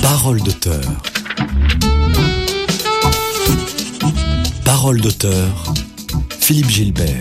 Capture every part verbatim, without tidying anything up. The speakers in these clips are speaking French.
Parole d'auteur. Parole d'auteur. Philippe Gilbert.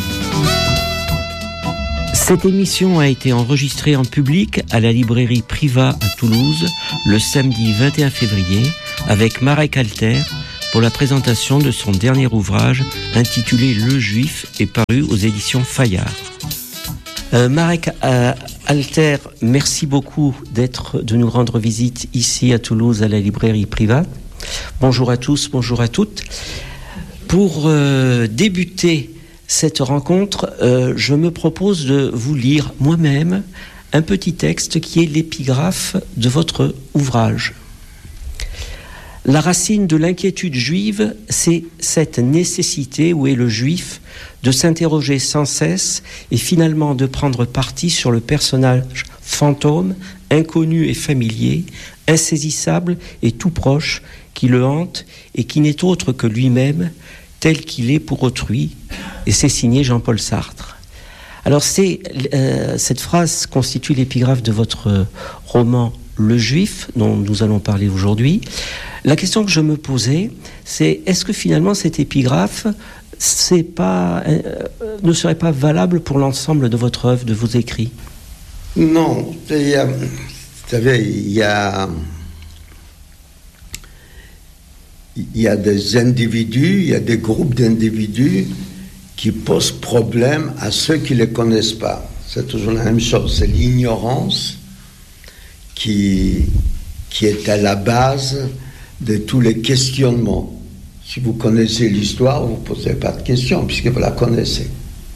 Cette émission a été enregistrée en public à la librairie Priva à Toulouse le samedi vingt et un février avec Marek Alter pour la présentation de son dernier ouvrage intitulé Le Juif et paru aux éditions Fayard. Euh, Marek euh, Alter, merci beaucoup d'être, de nous rendre visite ici à Toulouse à la librairie Priva. Bonjour à tous, bonjour à toutes. Pour euh, débuter cette rencontre, euh, je me propose de vous lire moi-même un petit texte qui est l'épigraphe de votre ouvrage. La racine de l'inquiétude juive, c'est cette nécessité où est le juif de s'interroger sans cesse et finalement de prendre parti sur le personnage fantôme, inconnu et familier, insaisissable et tout proche, qui le hante et qui n'est autre que lui-même, tel qu'il est pour autrui, et c'est signé Jean-Paul Sartre. Alors c'est, euh, cette phrase constitue l'épigraphe de votre roman Le Juif, dont nous allons parler aujourd'hui. La question que je me posais, c'est est-ce que finalement cette épigraphe c'est pas, euh, ne serait pas valable pour l'ensemble de votre œuvre, de vos écrits? Non, il y a, vous savez, il y a... Il y a des individus, il y a des groupes d'individus qui posent problème à ceux qui ne les connaissent pas. C'est toujours la même chose, c'est l'ignorance qui, qui est à la base de tous les questionnements. Si vous connaissez l'histoire, vous ne posez pas de questions puisque vous la connaissez.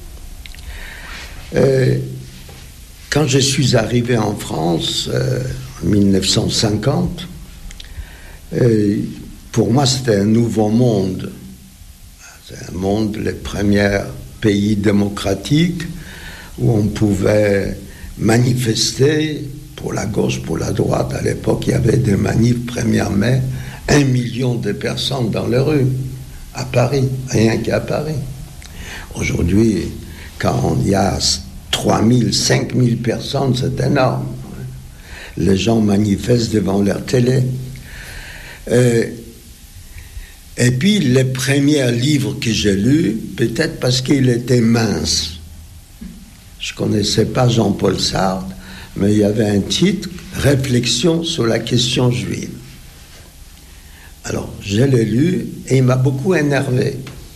Euh, quand je suis arrivé en France, euh, en dix-neuf cent cinquante, euh, pour moi, c'était un nouveau monde. C'est un monde, les premiers pays démocratiques où on pouvait manifester pour la gauche, pour la droite. À l'époque, il y avait des manifs premier mai, un million de personnes dans les rues, à Paris, rien qu'à Paris. Aujourd'hui, quand il y a trois mille, cinq mille personnes, c'est énorme. Les gens manifestent devant leur télé. Euh, Et puis, les premiers livres que j'ai lus, peut-être parce qu'il était mince. Je ne connaissais pas Jean-Paul Sartre, mais il y avait un titre, « Réflexion sur la question juive ». Alors, je l'ai lu et il m'a beaucoup énervé.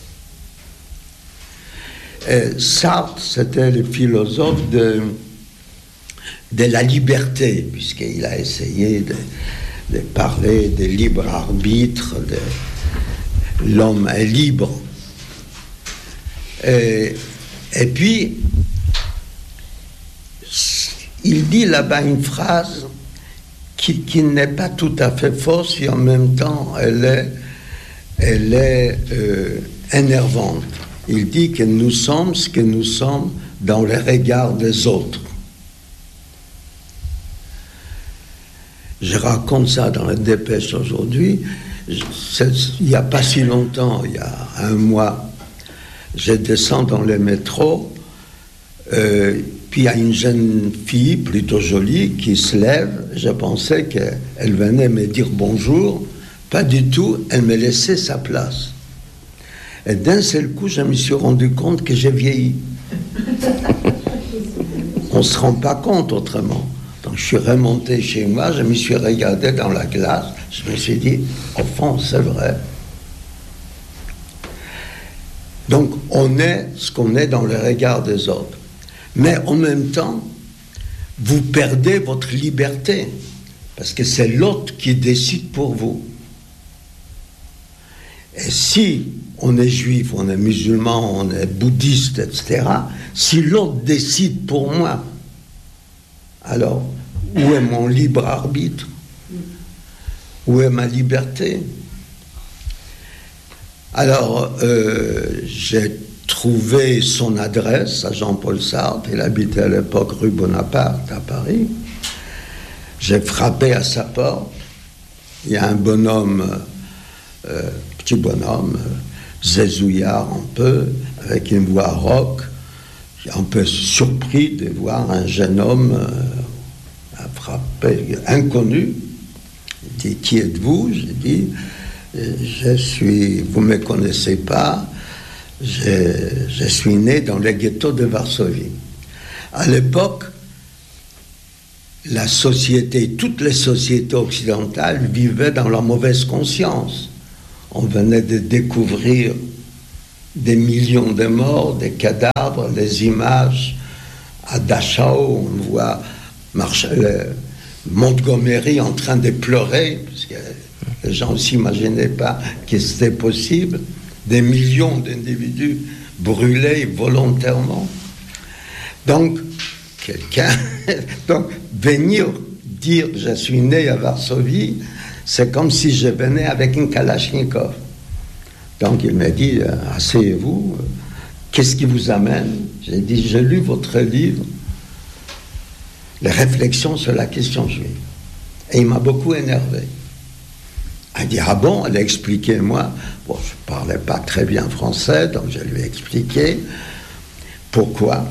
Et Sartre, c'était le philosophe de, de la liberté, puisqu'il a essayé de, de parler de libre arbitre, de... L'homme est libre. Et, et puis, il dit là-bas une phrase qui, qui n'est pas tout à fait fausse et en même temps, elle est, elle est euh, énervante. Il dit que nous sommes ce que nous sommes dans les regards des autres. Je raconte ça dans la Dépêche aujourd'hui. Il n'y a pas si longtemps, il y a un mois, je descends dans le métro, euh, puis il y a une jeune fille plutôt jolie qui se lève. Je pensais qu'elle venait me dire bonjour. Pas du tout, elle me laissait sa place. Et d'un seul coup, je me suis rendu compte que j'ai vieilli. On ne se rend pas compte autrement. Donc je suis remonté chez moi, je me suis regardé dans la glace, je me suis dit, au fond, c'est vrai. Donc on est ce qu'on est dans le regard des autres. Mais en même temps, vous perdez votre liberté, parce que c'est l'autre qui décide pour vous. Et si on est juif, on est musulman, on est bouddhiste, et cetera, si l'autre décide pour moi, alors, où est mon libre arbitre? Où est ma liberté? Alors, euh, j'ai trouvé son adresse à Jean-Paul Sartre. Il habitait à l'époque rue Bonaparte, à Paris. J'ai frappé à sa porte. Il y a un bonhomme, euh, petit bonhomme, euh, zézouillard un peu, avec une voix rauque, un peu surpris de voir un jeune homme euh, frappé, inconnu. Il dit, qui êtes-vous? J'ai dit, je suis, vous ne me connaissez pas, je, je suis né dans le ghetto de Varsovie. À l'époque, la société, toutes les sociétés occidentales vivaient dans la mauvaise conscience. On venait de découvrir des millions de morts, des cadavres, les images à Dachau, on voit Marshall, Montgomery en train de pleurer, parce que les gens ne s'imaginaient pas que c'était possible, des millions d'individus brûlés volontairement. Donc, quelqu'un, donc venir dire je suis né à Varsovie, c'est comme si je venais avec une Kalachnikov. Donc il m'a dit, asseyez-vous, qu'est-ce qui vous amène? J'ai dit, j'ai lu votre livre, les réflexions sur la question juive. Et il m'a beaucoup énervé. Elle dit, ah bon? Elle a expliqué, moi, bon, je ne parlais pas très bien français, donc je lui ai expliqué pourquoi.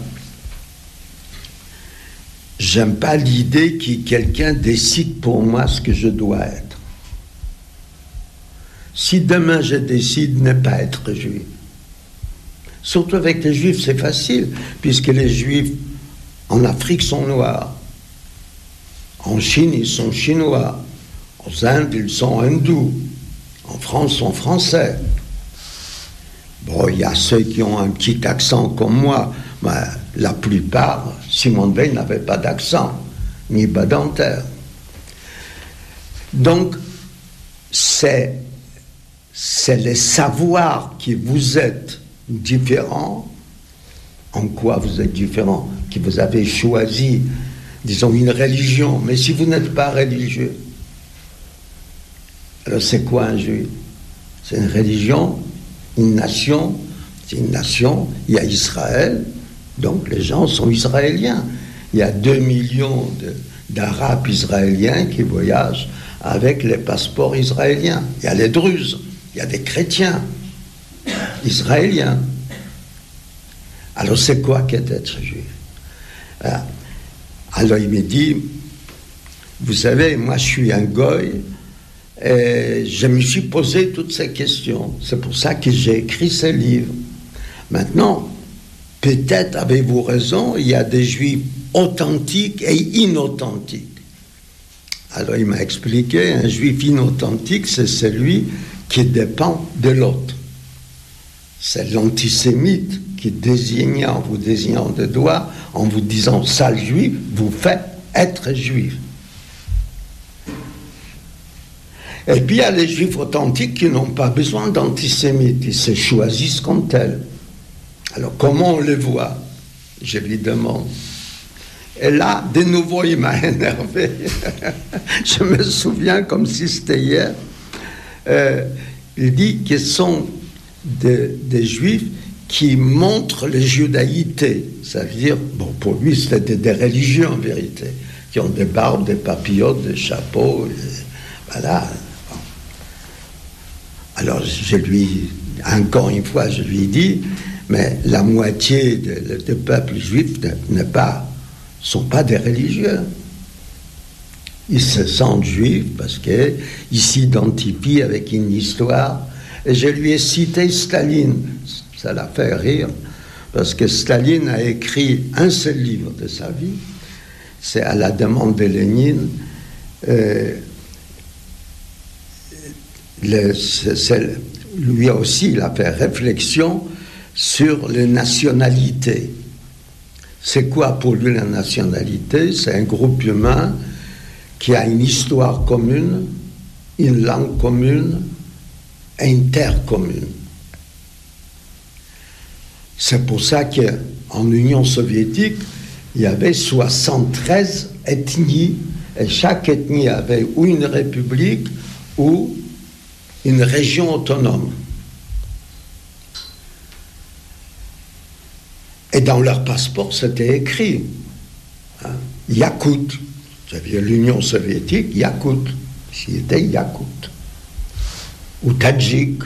J'aime pas l'idée que quelqu'un décide pour moi ce que je dois être. Si demain je décide de ne pas être juif, surtout avec les juifs c'est facile, puisque les juifs en Afrique sont noirs, en Chine ils sont chinois, en Inde ils sont hindous, en France ils sont français. Bon, il y a ceux qui ont un petit accent comme moi, mais la plupart, Simone Veil n'avait pas d'accent, ni bas dentaire. Donc, c'est, c'est le savoir que vous êtes différent. En quoi vous êtes différent? Que vous avez choisi, disons, une religion. Mais si vous n'êtes pas religieux, alors c'est quoi un juif? C'est une religion, une nation, c'est une nation, il y a Israël, donc les gens sont israéliens. Il y a deux millions de, d'Arabes israéliens qui voyagent avec les passeports israéliens. Il y a les Druzes, il y a des chrétiens israéliens. Alors c'est quoi qu'être juif? Alors il me dit, vous savez, moi je suis un goy, et je me suis posé toutes ces questions. C'est pour ça que j'ai écrit ce livre. Maintenant, peut-être avez-vous raison, il y a des juifs authentiques et inauthentiques. Alors il m'a expliqué, un juif inauthentique, c'est celui qui dépend de l'autre. C'est l'antisémite qui désigne, en vous désignant de doigt, en vous disant sale juif, vous fait être juif. Et puis il y a les juifs authentiques qui n'ont pas besoin d'antisémites, ils se choisissent comme tels. Alors comment on les voit? Je lui demande. Et là, de nouveau, il m'a énervé. Je me souviens comme si c'était hier. Euh, il dit qu'ils sont des, des juifs qui montrent les judaïtés. Ça veut dire, bon, pour lui, c'était des religieux en vérité, qui ont des barbes, des papillotes, des chapeaux, et, voilà. Bon. Alors, je lui, encore une fois, je lui dis, mais la moitié du peuple juif n'est pas, sont pas des religieux. Ils se sentent juifs parce qu'ils s'identifient avec une histoire. Et je lui ai cité Staline. Ça l'a fait rire, parce que Staline a écrit un seul livre de sa vie. C'est à la demande de Lénine. Euh, le, c'est, c'est, lui aussi, il a fait réflexion sur les nationalités. C'est quoi pour lui la nationalité? C'est un groupe humain qui a une histoire commune, une langue commune et une terre commune. C'est pour ça qu'en Union soviétique, il y avait soixante-treize ethnies, et chaque ethnie avait ou une république ou une région autonome. Et dans leur passeport, c'était écrit hein, Yakout. Vous aviez l'Union soviétique, Yakout. C'était Yakout. Ou Tadjik.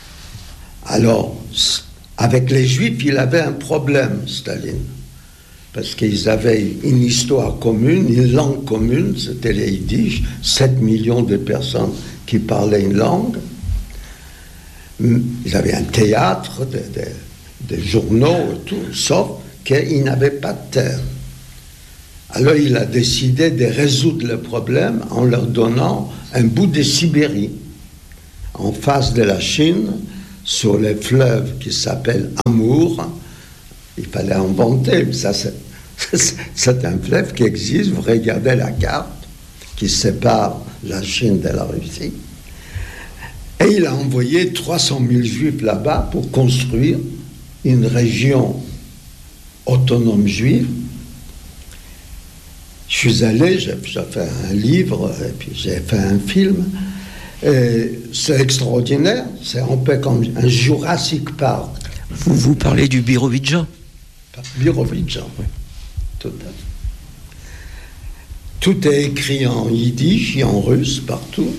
Alors, avec les Juifs, il avait un problème, Staline. parce qu'ils avaient une histoire commune, une langue commune, c'était les Yiddish, sept millions de personnes qui parlaient une langue. Ils avaient un théâtre, des, des, des journaux et tout, sauf qu'ils n'avaient pas de terre. Alors il a décidé de résoudre le problème en leur donnant un bout de Sibérie, en face de la Chine, sur les fleuves qui s'appellent Amour. Il fallait inventer, ça c'est, c'est un fleuve qui existe, vous regardez la carte qui sépare la Chine de la Russie. Et il a envoyé trois cent mille juifs là-bas pour construire une région autonome juive. Je suis allé, j'ai, j'ai fait un livre, et puis j'ai fait un film. Et c'est extraordinaire, c'est un peu comme un Jurassic Park. Vous, vous parlez du Birovidja? Birovidja, oui, tout à fait. Tout est écrit en yiddish et en russe partout.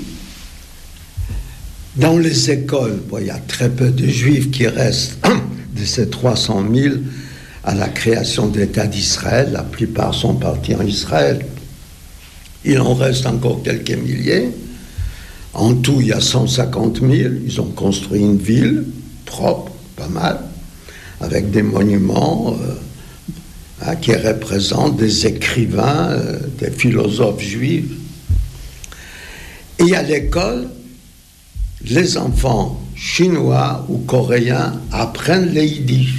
Dans les écoles, bon, il y a très peu de juifs qui restent de ces trois cent mille à la création de l'État d'Israël. La plupart sont partis en Israël. Il en reste encore quelques milliers. En tout, il y a cent cinquante mille. Ils ont construit une ville propre, pas mal, avec des monuments euh, hein, qui représentent des écrivains, euh, des philosophes juifs. Et à l'école, les enfants chinois ou coréens apprennent les yiddish.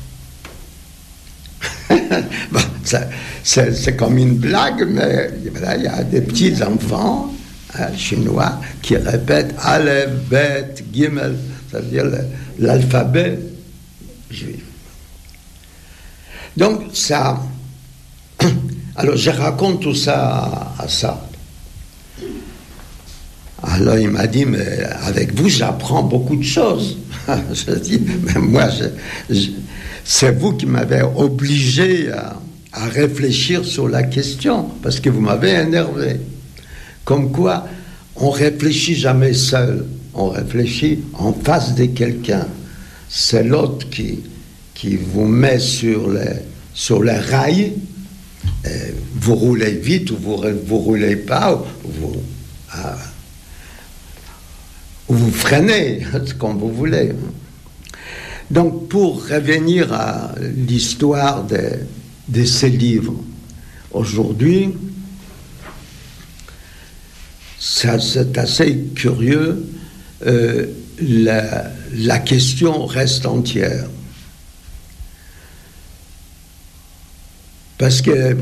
Bon, c'est, c'est, c'est comme une blague, mais voilà, il y a des petits enfants hein, chinois qui répètent Aleph, Bet, Gimel, c'est-à-dire le, l'alphabet juif. Donc ça, alors je raconte tout ça à, à ça. Alors il m'a dit, mais avec vous j'apprends beaucoup de choses. Je dis, mais moi je, je, c'est vous qui m'avez obligé à, à réfléchir sur la question, parce que vous m'avez énervé. Comme quoi, on ne réfléchit jamais seul, on réfléchit en face de quelqu'un. C'est l'autre qui, qui vous met sur les, sur les rails, et vous roulez vite ou vous ne roulez pas, ou vous, ah, ou vous freinez, comme vous voulez. Donc, pour revenir à l'histoire de, de ces livres, aujourd'hui, ça, c'est assez curieux, euh, la, la question reste entière. Parce que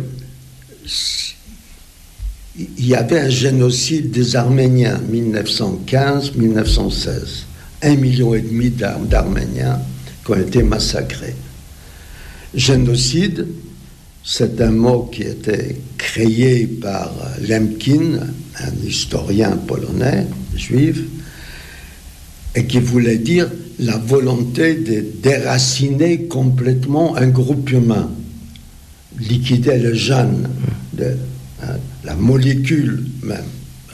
il y avait un génocide des Arméniens, mille neuf cent quinze mille neuf cent seize. Un million et demi d'Arméniens qui ont été massacrés. Génocide, c'est un mot qui était créé par Lemkin, un historien polonais, juif, et qui voulait dire la volonté de déraciner complètement un groupe humain, liquider le gène, de, hein, la molécule même.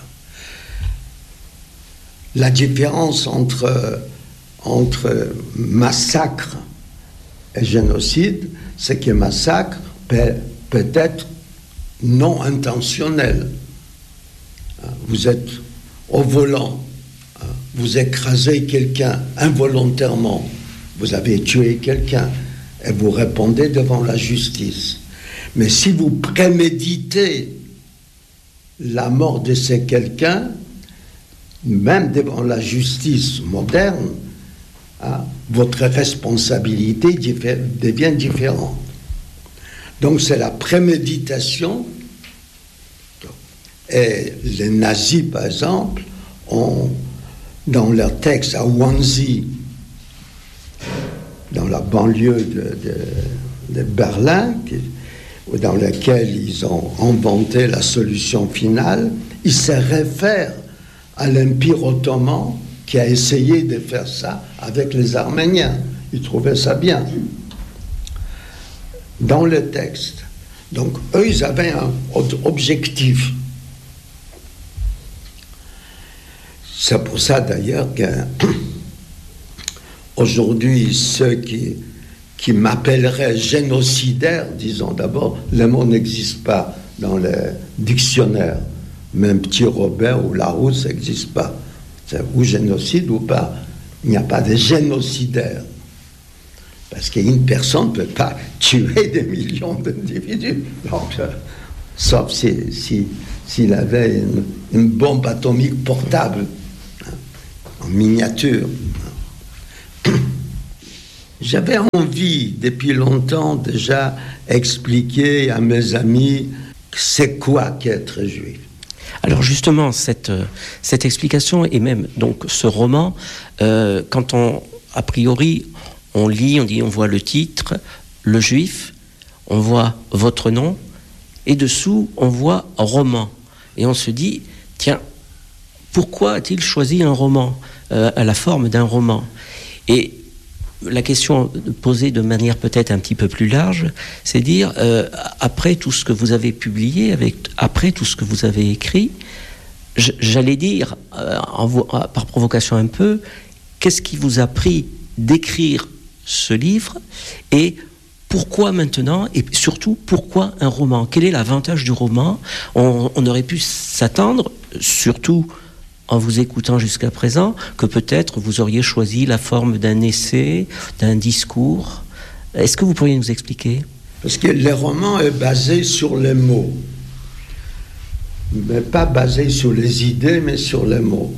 La différence entre, entre massacre et génocide, c'est que massacre peut, peut être non intentionnel. Vous êtes au volant, vous écrasez quelqu'un involontairement, vous avez tué quelqu'un et vous répondez devant la justice. Mais si vous préméditez la mort de ce quelqu'un, même devant la justice moderne, hein, votre responsabilité diffé- devient différente. Donc c'est la préméditation. Et les nazis, par exemple, ont, dans leur texte à Wannsee, dans la banlieue de, de, de Berlin, qui, dans lequel ils ont inventé la solution finale, ils se réfèrent à l'Empire ottoman qui a essayé de faire ça avec les Arméniens. Ils trouvaient ça bien. Dans le texte. Donc, eux, ils avaient un objectif. C'est pour ça, d'ailleurs, qu'aujourd'hui, ceux qui, qui m'appellerait génocidaire, disons d'abord, le mot n'existe pas dans le dictionnaire. Même Petit Robert ou Larousse n'existe pas. C'est ou génocide ou pas. Il n'y a pas de génocidaire. Parce qu'une personne ne peut pas tuer des millions d'individus. Donc, euh, sauf si, si, s'il avait une, une bombe atomique portable, hein, en miniature. J'avais envie, depuis longtemps déjà, expliquer à mes amis c'est quoi qu'être juif. Alors justement, cette, cette explication et même donc ce roman, euh, quand on, a priori, on lit, on dit, on voit le titre, le juif, on voit votre nom, et dessous, on voit roman. Et on se dit, tiens, pourquoi a-t-il choisi un roman, euh, à la forme d'un roman ? Et la question posée de manière peut-être un petit peu plus large, c'est dire, euh, après tout ce que vous avez publié, avec, après tout ce que vous avez écrit, j'allais dire, euh, en, par provocation un peu, qu'est-ce qui vous a pris d'écrire ce livre et pourquoi maintenant, et surtout pourquoi un roman ? Quel est l'avantage du roman ? on, on aurait pu s'attendre, surtout en vous écoutant jusqu'à présent, que peut-être vous auriez choisi la forme d'un essai, d'un discours. Est-ce que vous pourriez nous expliquer ? Parce que le roman est basé sur les mots. Mais pas basé sur les idées, mais sur les mots.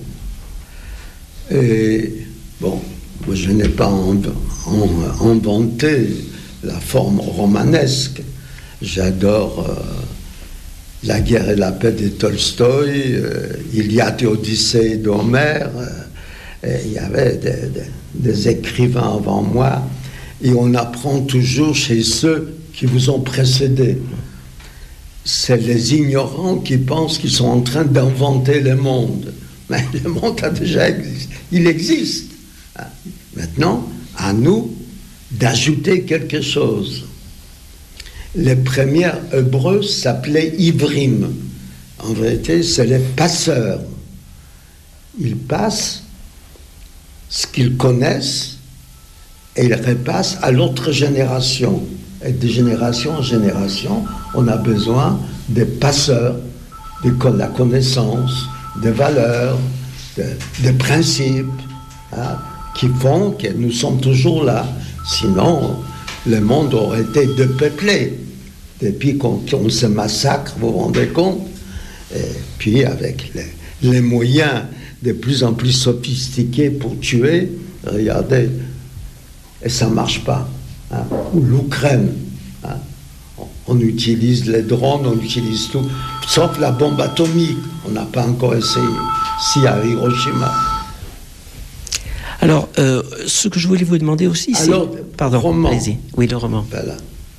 Et bon, moi je n'ai pas en, en, inventé la forme romanesque. J'adore euh, La guerre et la paix de Tolstoï, euh, Iliade et Odyssée d'Homère, euh, il y avait des, des, des écrivains avant moi, et on apprend toujours chez ceux qui vous ont précédé. C'est les ignorants qui pensent qu'ils sont en train d'inventer le monde. Mais le monde a déjà existé, il existe. Maintenant, à nous d'ajouter quelque chose. Les premiers Hébreux s'appelaient Ivrim. En vérité, c'est les passeurs. Ils passent ce qu'ils connaissent et ils repassent à l'autre génération. Et de génération en génération, on a besoin des passeurs, de la connaissance, des valeurs, des principes, hein, qui font que nous sommes toujours là. Sinon, le monde aurait été dépeuplé. Depuis qu'on, qu'on se massacre, vous vous rendez compte ? Et puis avec les, les moyens de plus en plus sophistiqués pour tuer, regardez, et ça ne marche pas. Hein. Ou l'Ukraine, hein. on, on utilise les drones, on utilise tout, sauf la bombe atomique. On n'a pas encore essayé. Si à Hiroshima. Alors, euh, ce que je voulais vous demander aussi, c'est... Alors, pardon, roman. allez-y. Oui, le roman. Voilà.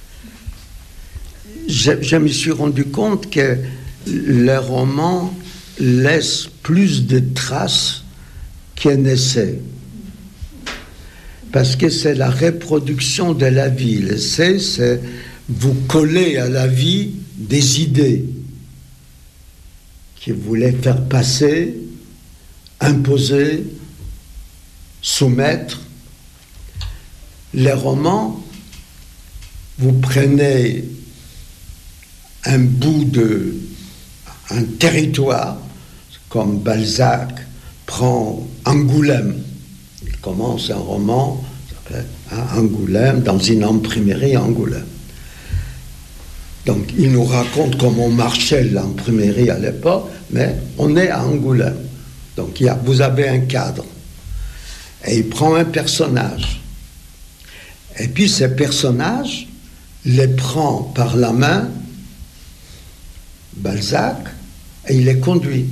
Je, je me suis rendu compte que le roman laisse plus de traces qu'un essai. Parce que c'est la reproduction de la vie. L'essai, c'est vous coller à la vie des idées qui voulaient faire passer, imposer, soumettre. Les romans, vous prenez un bout de un territoire, comme Balzac prend Angoulême. Il commence un roman, ça s'appelle hein, Angoulême, dans une imprimerie à Angoulême. Donc il nous raconte comment marchait l'imprimerie à l'époque, mais on est à Angoulême. Donc il y a, vous avez un cadre. Et il prend un personnage. Et puis ces personnages les prend par la main, Balzac, et il les conduit.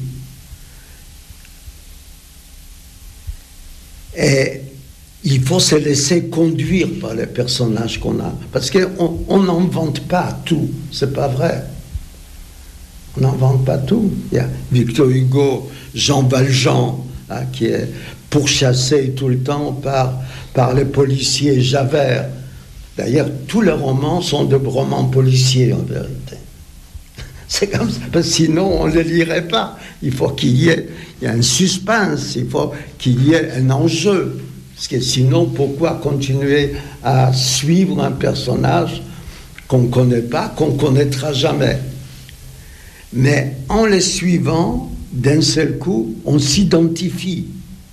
Et il faut se laisser conduire par les personnages qu'on a. Parce qu'on n'invente pas tout, c'est pas vrai. On n'invente pas tout. Il y a Victor Hugo, Jean Valjean, hein, qui est pourchassé tout le temps par, par les policiers Javert. D'ailleurs, tous les romans sont de romans policiers, en vérité. C'est comme ça, parce que sinon on ne les lirait pas. Il faut qu'il y ait il y a un suspense, il faut qu'il y ait un enjeu. Parce que sinon, pourquoi continuer à suivre un personnage qu'on ne connaît pas, qu'on ne connaîtra jamais? Mais en les suivant, d'un seul coup, on s'identifie.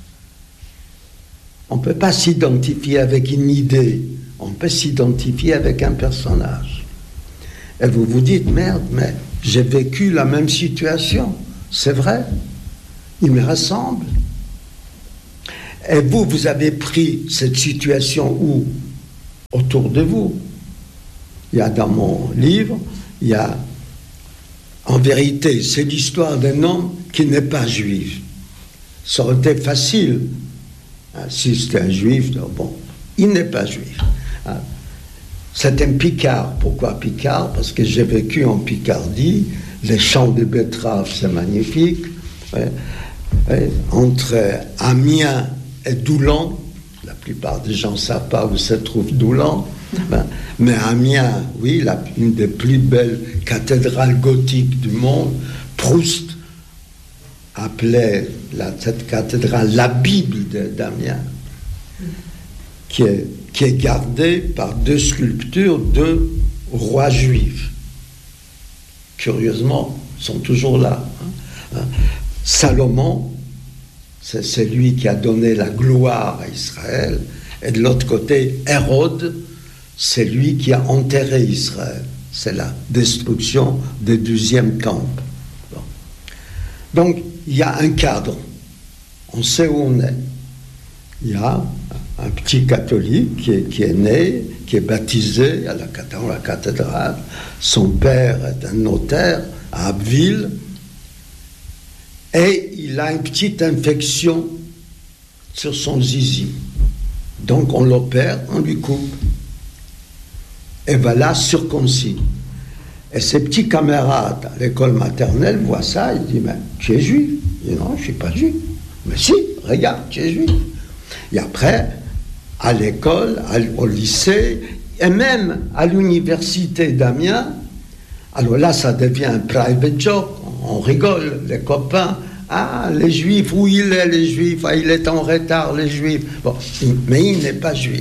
On ne peut pas s'identifier avec une idée, on peut s'identifier avec un personnage. Et vous vous dites, merde, mais j'ai vécu la même situation, c'est vrai, il me ressemble. Et vous, vous avez pris cette situation où? Autour de vous. Il y a dans mon livre, il y a, en vérité, c'est l'histoire d'un homme qui n'est pas juif. Ça aurait été facile. Si c'était un juif, bon, il n'est pas juif. C'est un Picard. Pourquoi Picard? Parce que j'ai vécu en Picardie. Les champs de betteraves, c'est magnifique. Ouais. Ouais. Entre Amiens et Doullens, la plupart des gens ne savent pas où se trouve Doullens, ben, mais Amiens, oui, la, une des plus belles cathédrales gothiques du monde. Proust appelait la, cette cathédrale la Bible d'Amiens, qui est, qui est gardée par deux sculptures de rois juifs. Curieusement, ils sont toujours là. Hein. Salomon, c'est celui qui a donné la gloire à Israël, et de l'autre côté, Hérode, c'est lui qui a enterré Israël. C'est la destruction du deuxième camp. Bon. Donc, il y a un cadre. On sait où on est. Il y a un petit catholique qui est, qui est né, qui est baptisé à la, dans la cathédrale. Son père est un notaire à Abbeville. Et il a une petite infection sur son zizi. Donc on l'opère, on lui coupe. Et voilà, circoncis. Et ses petits camarades à l'école maternelle voient ça, ils disent, mais tu es juif? Il dit, non, je ne suis pas juif. Mais si, regarde, tu es juif. Et après, à l'école, au lycée, et même à l'université d'Amiens, alors là, ça devient un private joke, on rigole, les copains. Ah, les juifs, où il est, les juifs? Ah, il est en retard, les juifs. Bon, mais il n'est pas juif.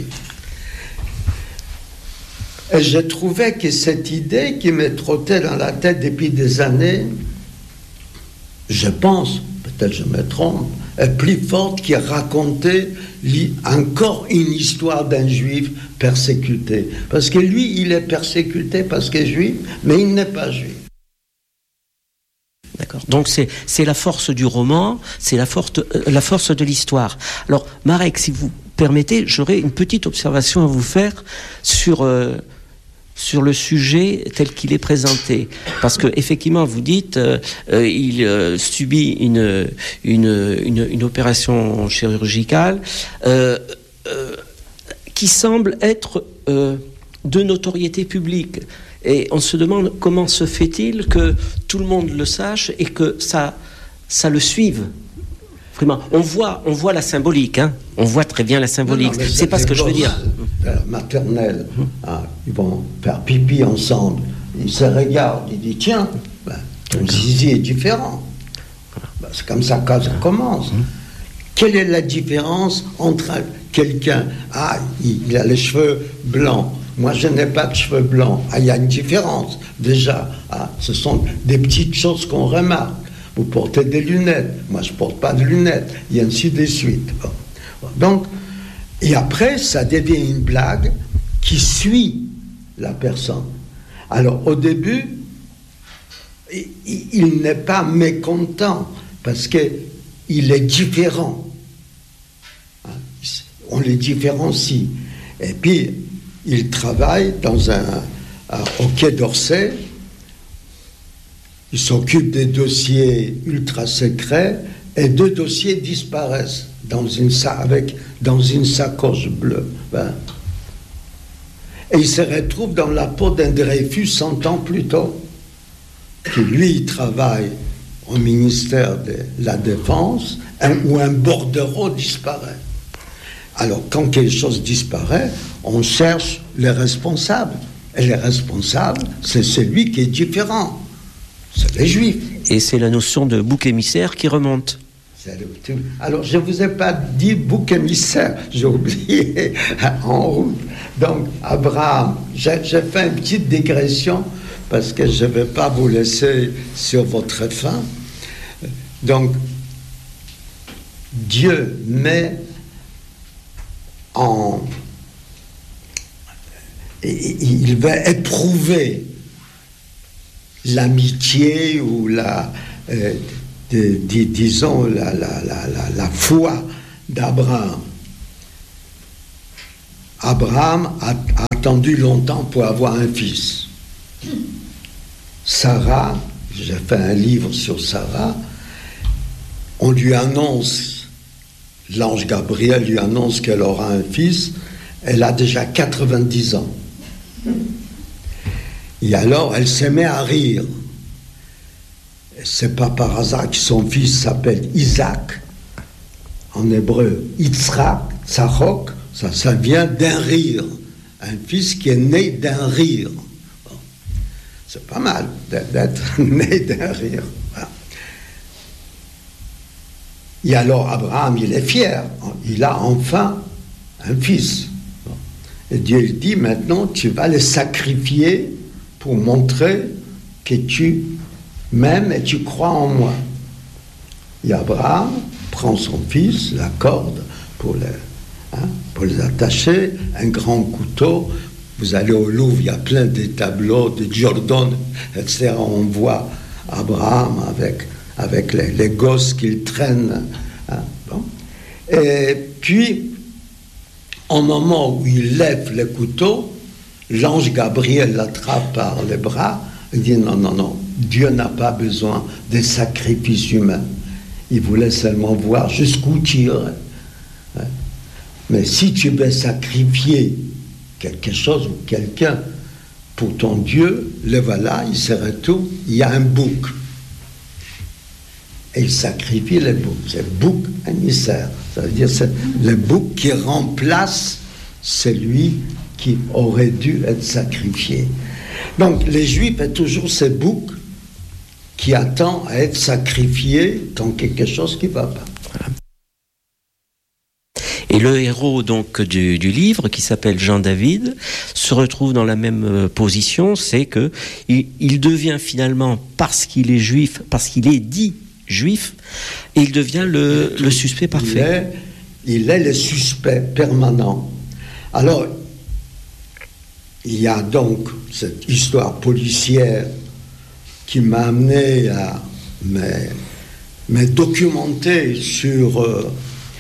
Et je trouvais que cette idée qui me trottait dans la tête depuis des années, je pense, peut-être je me trompe, est plus forte qui racontait encore une histoire d'un juif persécuté. Parce que lui, il est persécuté parce qu'il est juif, mais il n'est pas juif. D'accord. Donc c'est, c'est la force du roman, c'est la force, euh, la force de l'histoire. Alors, Marek, si vous permettez, j'aurais une petite observation à vous faire sur... Euh, sur le sujet tel qu'il est présenté. Parce que effectivement, vous dites, euh, euh, il euh, subit une, une, une, une opération chirurgicale euh, euh, qui semble être euh, de notoriété publique. Et on se demande comment se fait-il que tout le monde le sache et que ça, ça le suive. Vraiment, on voit, on voit la symbolique, hein. On voit très bien la symbolique. Non, non, c'est pas ce que je veux dire. Maternelle, hum. ah, ils vont faire pipi ensemble. Ils se regardent, ils disent tiens, ben, ton zizi est différent. Ben, c'est comme ça que ça commence. Hum. Quelle est la différence entre quelqu'un, ah, il a les cheveux blancs, moi je n'ai pas de cheveux blancs, ah, il y a une différence déjà. Ah, ce sont des petites choses qu'on remarque. Vous portez des lunettes, moi je ne porte pas de lunettes, et ainsi de suite. Bon. Donc, et après, ça devient une blague qui suit la personne. Alors, au début, il, il n'est pas mécontent, parce qu'il est différent. On les différencie. Et puis, il travaille dans un, un, au Quai d'Orsay. Il s'occupe des dossiers ultra secrets et deux dossiers disparaissent dans une, avec, dans une sacoche bleue. Ben. Et il se retrouve dans la peau d'un Dreyfus cent ans plus tôt, qui lui il travaille au ministère de la Défense, un, où un bordereau disparaît. Alors quand quelque chose disparaît, on cherche les responsables. Et les responsables, c'est celui qui est différent. C'est les Juifs. Et c'est la notion de bouc émissaire qui remonte. C'est le tout. Alors, je ne vous ai pas dit bouc émissaire, j'ai oublié en route. Donc, Abraham, j'ai, j'ai fait une petite digression parce que je ne vais pas vous laisser sur votre faim. Donc, Dieu met en... Il va éprouver l'amitié ou la... Euh, de, de, disons, la, la, la, la, la foi d'Abraham. Abraham a, a attendu longtemps pour avoir un fils. Sarah, j'ai fait un livre sur Sarah, on lui annonce, l'ange Gabriel lui annonce qu'elle aura un fils, elle a déjà quatre-vingt-dix ans. Et alors, elle se met à rire. C'est pas par hasard que son fils s'appelle Isaac, en hébreu, Yitzhak, Tzachok, ça, ça vient d'un rire. Un fils qui est né d'un rire. Bon. C'est pas mal d'être né d'un rire. Voilà. Et alors, Abraham, il est fier. Il a enfin un fils. Bon. Et Dieu lui dit, maintenant, tu vas le sacrifier pour montrer que tu m'aimes et tu crois en moi. Et Abraham prend son fils, la corde pour, le, hein, pour les attacher, un grand couteau. Vous allez au Louvre, il y a plein de tableaux de Jordan, et cetera. On voit Abraham avec, avec les, les gosses qu'il traîne. Hein, bon. Et puis, au moment où il lève le couteau, l'ange Gabriel l'attrape par les bras et dit non, non, non, Dieu n'a pas besoin de sacrifices humains. Il voulait seulement voir jusqu'où tu irais. Mais si tu veux sacrifier quelque chose ou quelqu'un pour ton Dieu, le voilà, il serait tout, il y a un bouc. Et il sacrifie le bouc. C'est le bouc émissaire. Ça veut dire c'est le bouc qui remplace celui qui aurait dû être sacrifié. Donc les Juifs ont toujours ce bouc qui attend à être sacrifié dans quelque chose qui ne va pas. Voilà. Et le héros donc du, du livre, qui s'appelle Jean David, se retrouve dans la même position, c'est que il, il devient finalement, parce qu'il est juif, parce qu'il est dit juif, et il devient le, le suspect parfait. Il est, il est le suspect permanent. Alors, il y a donc cette histoire policière qui m'a amené à me, me documenter sur, euh,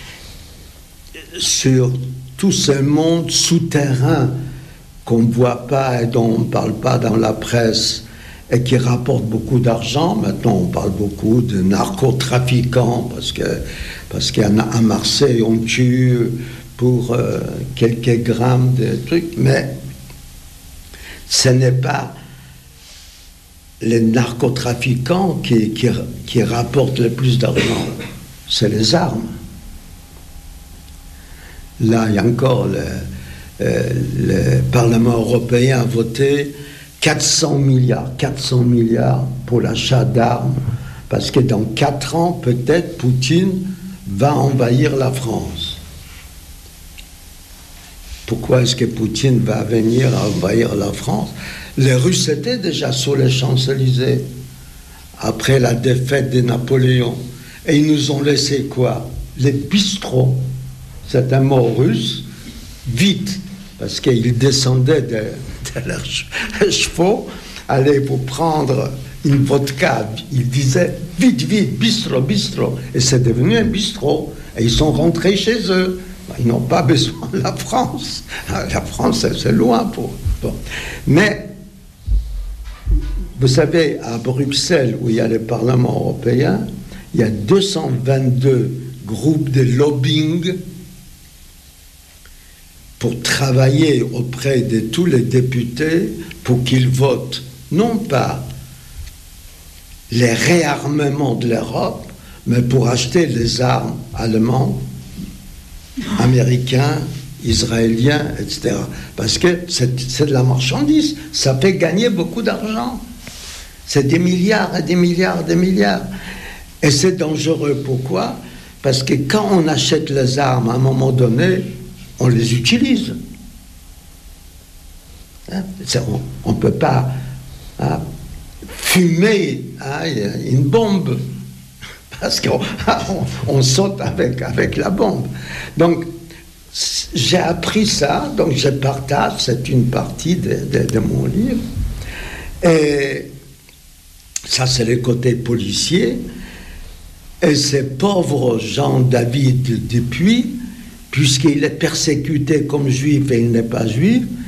sur tout ce monde souterrain qu'on ne voit pas et dont on ne parle pas dans la presse et qui rapporte beaucoup d'argent. Maintenant, on parle beaucoup de narcotrafiquants parce que parce qu'à Marseille, on tue pour euh, quelques grammes de trucs, mais ce n'est pas les narcotrafiquants qui, qui, qui rapportent le plus d'argent, c'est les armes. Là, il y a encore le, euh, le Parlement européen a voté quatre cents milliards, quatre cents milliards pour l'achat d'armes, parce que dans quatre ans, peut-être, Poutine va envahir la France. Pourquoi est-ce que Poutine va venir envahir la France? Les Russes étaient déjà sur les Champs-Élysées après la défaite de Napoléon. Et ils nous ont laissé quoi? Les bistrots. C'est un mot russe, vite, parce qu'ils descendaient de, de leurs chevaux, allaient pour prendre une vodka. Ils disaient vite, vite, bistrot, bistrot. Et c'est devenu un bistrot. Et ils sont rentrés chez eux. Ils n'ont pas besoin de la France. La France, c'est loin pour... Bon. Mais, vous savez, à Bruxelles, où il y a le Parlement européen, il y a deux cent vingt-deux groupes de lobbying pour travailler auprès de tous les députés pour qu'ils votent, non pas les réarmements de l'Europe, mais pour acheter les armes allemandes, américains, israéliens, et cetera. Parce que c'est, c'est de la marchandise, ça fait gagner beaucoup d'argent. C'est des milliards et des milliards et des milliards. Et c'est dangereux. Pourquoi? Parce que quand on achète les armes, à un moment donné, on les utilise. Hein, on ne peut pas hein, fumer hein, une bombe, parce qu'on on, on saute avec, avec la bombe. Donc, j'ai appris ça, donc je partage, c'est une partie de, de, de mon livre. Et ça, c'est le côté policier. Et ce pauvre Jean-David Dupuis, puisqu'il est persécuté comme juif et il n'est pas juif,